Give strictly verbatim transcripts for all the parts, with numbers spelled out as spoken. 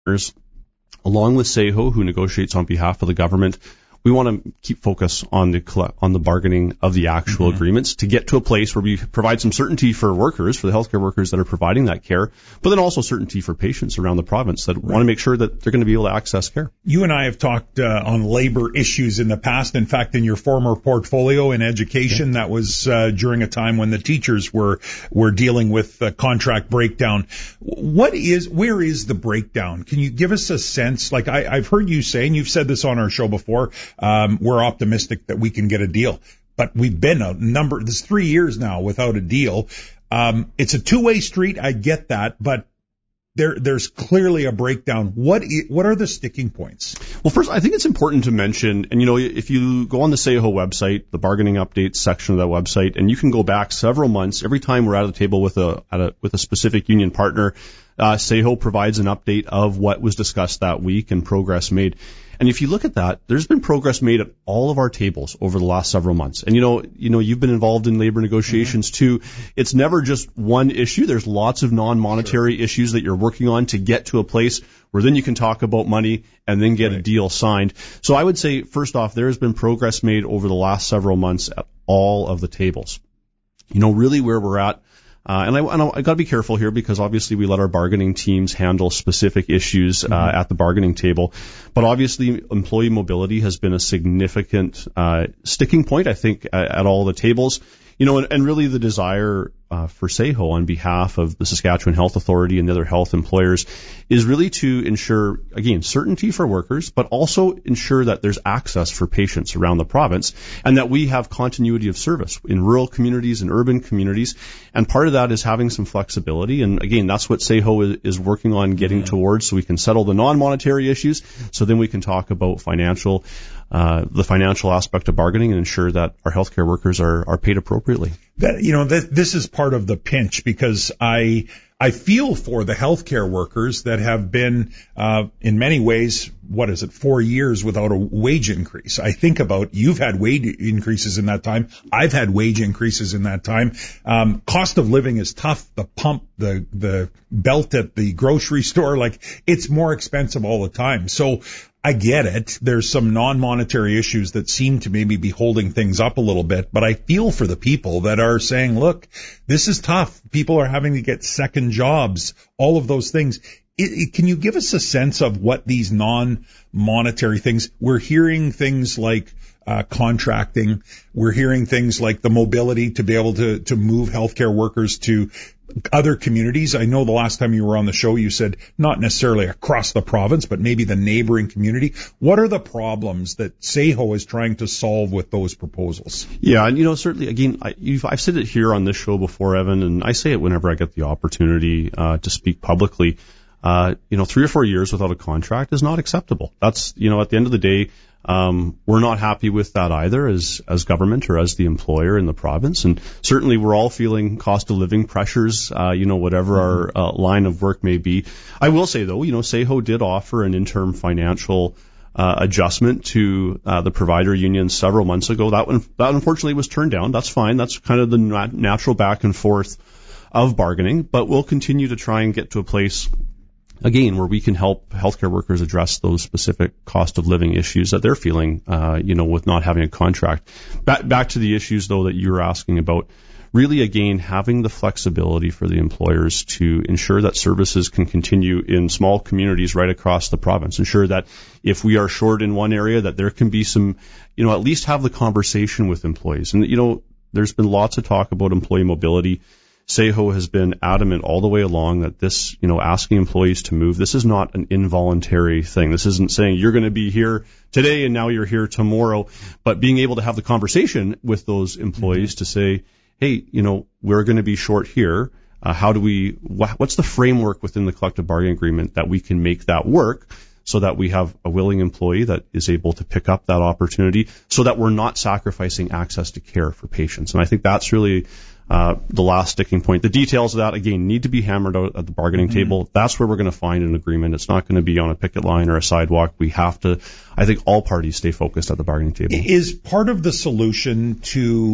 along with C A H O, who negotiates on behalf of the government, we want to keep focus on the on the bargaining of the actual mm-hmm. agreements to get to a place where we provide some certainty for workers, for the healthcare workers that are providing that care, but then also certainty for patients around the province that right. want to make sure that they're going to be able to access care. You and I have talked uh, on labor issues in the past. In fact, in your former portfolio in education, yeah. that was uh, during a time when the teachers were were dealing with uh, contract breakdown. What is, where is the breakdown? Can you give us a sense? Like I, I've heard you say, and you've said this on our show before, Um, we're optimistic that we can get a deal, but we've been a number, this three years now without a deal. Um, it's a two-way street. I get that, but there, there's clearly a breakdown. What, I, what are the sticking points? Well, first, I think it's important to mention, and you know, if you go on the C A H O website, the bargaining updates section of that website, and you can go back several months, every time we're at a table with a, at a, with a specific union partner, uh, C A H O provides an update of what was discussed that week and progress made. And if you look at that, there's been progress made at all of our tables over the last several months. And you know, you know, you've been involved in labor negotiations mm-hmm. too. It's never just one issue. There's lots of non-monetary sure. issues that you're working on to get to a place where then you can talk about money and then get right. a deal signed. So I would say, first off, there has been progress made over the last several months at all of the tables. You know, really where we're at. Uh, and I, and I, I got to be careful here because obviously we let our bargaining teams handle specific issues uh, mm-hmm. at the bargaining table. But obviously employee mobility has been a significant uh, sticking point, I think, at, at all the tables. You know, and, and really the desire uh, for C A H O on behalf of the Saskatchewan Health Authority and the other health employers is really to ensure, again, certainty for workers, but also ensure that there's access for patients around the province and that we have continuity of service in rural communities and urban communities. And part of that is having some flexibility. And again, that's what C A H O is, is working on getting mm-hmm. towards, so we can settle the non-monetary issues, so then we can talk about financial Uh, the financial aspect of bargaining and ensure that our healthcare workers are, are paid appropriately. That, you know, that, this is part of the pinch because I, I feel for the healthcare workers that have been, uh, in many ways, what is it, four years without a wage increase. I think about, you've had wage increases in that time. I've had wage increases in that time. Um, cost of living is tough. The pump, the, the belt at the grocery store, like it's more expensive all the time. So, I get it. There's some non-monetary issues that seem to maybe be holding things up a little bit, but I feel for the people that are saying, look, this is tough. People are having to get second jobs, all of those things. It, it, can you give us a sense of what these non-monetary things, we're hearing things like uh, contracting, we're hearing things like the mobility to be able to, to move healthcare workers to other communities. I know the last time you were on the show, you said not necessarily across the province, but maybe the neighboring community. What are the problems that C A H O is trying to solve with those proposals? Yeah, and you know, certainly, again, I, you've, I've said it here on this show before, Evan, and I say it whenever I get the opportunity uh, to speak publicly. Uh, you know, three or four years without a contract is not acceptable. That's, you know, at the end of the day, Um, we're not happy with that either as, as government or as the employer in the province. And certainly we're all feeling cost of living pressures, uh, you know, whatever our uh, line of work may be. I will say though, you know, C A H O did offer an interim financial uh, adjustment to uh, the provider union several months ago. That one, that unfortunately was turned down. That's fine. That's kind of the nat- natural back and forth of bargaining, but we'll continue to try and get to a place again, where we can help healthcare workers address those specific cost of living issues that they're feeling, uh, you know, with not having a contract. Back, back to the issues, though, that you were asking about. Really, again, having the flexibility for the employers to ensure that services can continue in small communities right across the province. Ensure that if we are short in one area, that there can be some, you know, at least have the conversation with employees. And, you know, there's been lots of talk about employee mobility. C A H O has been adamant all the way along that this, you know, asking employees to move, this is not an involuntary thing. This isn't saying you're going to be here today and now you're here tomorrow, but being able to have the conversation with those employees mm-hmm. to say, hey, you know, we're going to be short here. Uh, how do we, wh- what's the framework within the collective bargaining agreement that we can make that work so that we have a willing employee that is able to pick up that opportunity so that we're not sacrificing access to care for patients. And I think that's really Uh, the last sticking point. The details of that, again, need to be hammered out at the bargaining mm-hmm. table. That's where we're going to find an agreement. It's not going to be on a picket line or a sidewalk. We have to, I think all parties stay focused at the bargaining table. Is part of the solution to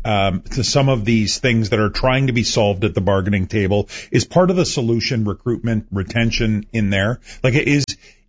um, to some of these things that are trying to be solved at the bargaining table? Is part of the solution recruitment, retention in there? Like, is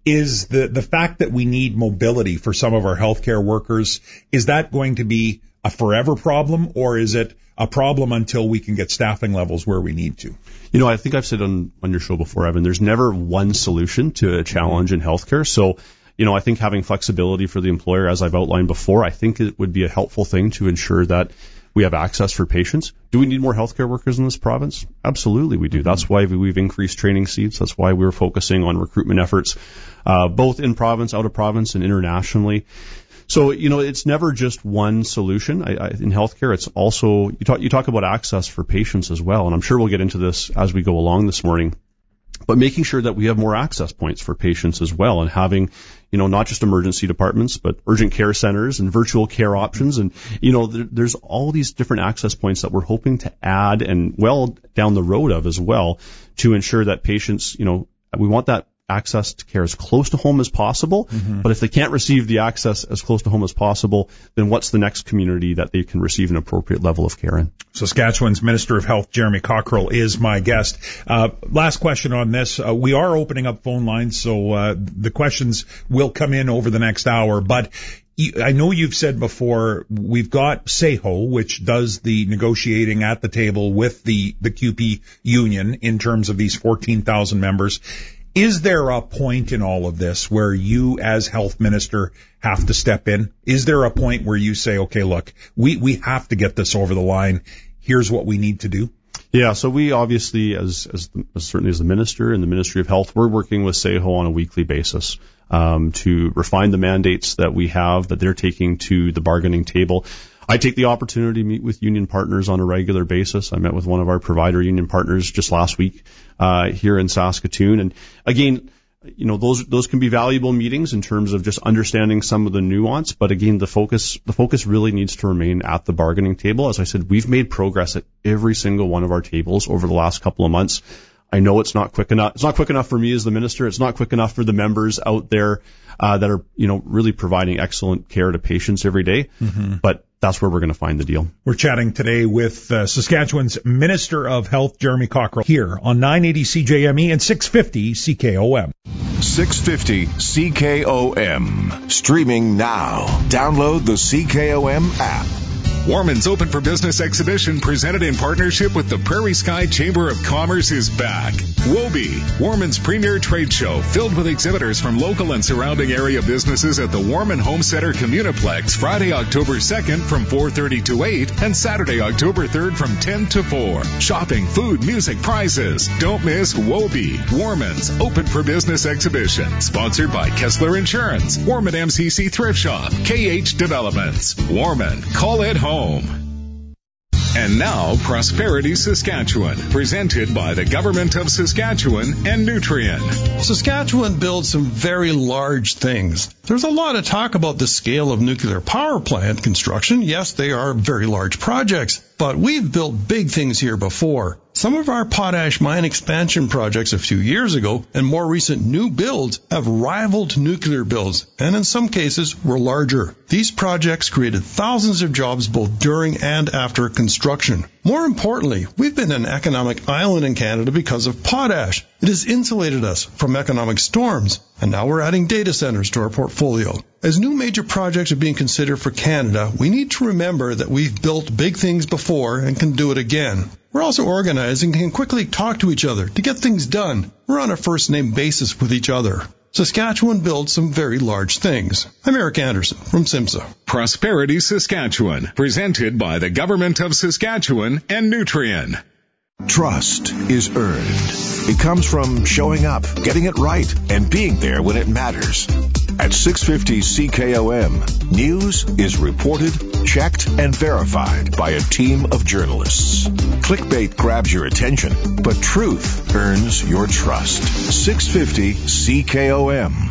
is the the fact that we need mobility for some of our healthcare workers, is that going to be a forever problem, or is it a problem until we can get staffing levels where we need to? You know, I think I've said on, on your show before, Evan, there's never one solution to a challenge in healthcare. So, you know, I think having flexibility for the employer, as I've outlined before, I think it would be a helpful thing to ensure that we have access for patients. Do we need more healthcare workers in this province? Absolutely we do. That's why we've increased training seats. That's why we're focusing on recruitment efforts, uh, both in province, out of province, and internationally. So, you know, it's never just one solution. I, I, in healthcare, it's also, you talk, you talk about access for patients as well, and I'm sure we'll get into this as we go along this morning, but making sure that we have more access points for patients as well, and having, you know, not just emergency departments, but urgent care centers and virtual care options. And, you know, there, there's all these different access points that we're hoping to add and well down the road of as well to ensure that patients, you know, we want that access to care as close to home as possible. Mm-hmm. But if they can't receive the access as close to home as possible, then what's the next community that they can receive an appropriate level of care in? Saskatchewan's Minister of Health, Jeremy Cockrell, is my guest. Uh, last question on this. Uh, we are opening up phone lines, so uh, the questions will come in over the next hour. But I know you've said before, we've got S A H O, which does the negotiating at the table with the, the C U P E union in terms of these fourteen thousand members. Is there a point in all of this where you as health minister have to step in? Is there a point where you say, okay, look, we, we have to get this over the line. Here's what we need to do? Yeah, so we obviously, as, as, as certainly as the minister and the Ministry of Health, we're working with S A H O on a weekly basis um, to refine the mandates that we have, that they're taking to the bargaining table. I take the opportunity to meet with union partners on a regular basis. I met with one of our provider union partners just last week uh, here in Saskatoon. And again, you know, those those can be valuable meetings in terms of just understanding some of the nuance. But again, the focus the focus really needs to remain at the bargaining table. As I said, we've made progress at every single one of our tables over the last couple of months. I know it's not quick enough. It's not quick enough for me as the minister. It's not quick enough for the members out there uh, that are, you know, really providing excellent care to patients every day. Mm-hmm. But that's where we're going to find the deal. We're chatting today with uh, Saskatchewan's Minister of Health, Jeremy Cockrell, here on nine eighty C J M E and six fifty C K O M. six fifty C K O M. Streaming now. Download the C K O M app. Warman's Open for Business exhibition, presented in partnership with the Prairie Sky Chamber of Commerce, is back. WOBE, Warman's premier trade show, filled with exhibitors from local and surrounding area businesses at the Warman Home Center Communiplex, Friday, October second from four thirty to eight, and Saturday, October third from ten to four. Shopping, food, music, prizes. Don't miss WOBE, Warman's Open for Business exhibition, sponsored by Kessler Insurance, Warman M C C Thrift Shop, K H Developments. Warman, call it home. And now, Prosperity Saskatchewan, presented by the Government of Saskatchewan and Nutrien. Saskatchewan builds some very large things. There's a lot of talk about the scale of nuclear power plant construction. Yes, they are very large projects, but we've built big things here before. Some of our potash mine expansion projects a few years ago and more recent new builds have rivaled nuclear builds, and in some cases were larger. These projects created thousands of jobs both during and after construction. More importantly, we've been an economic island in Canada because of potash. It has insulated us from economic storms, and now we're adding data centers to our portfolio. As new major projects are being considered for Canada, we need to remember that we've built big things before and can do it again. We're also organizing and can quickly talk to each other to get things done. We're on a first-name basis with each other. Saskatchewan builds some very large things. I'm Eric Anderson from SIMSA. Prosperity Saskatchewan, presented by the Government of Saskatchewan and Nutrien. Trust is earned. It comes from showing up, getting it right, and being there when it matters. At six fifty C K O M, news is reported, checked, and verified by a team of journalists. Clickbait grabs your attention, but truth earns your trust. six fifty C K O M.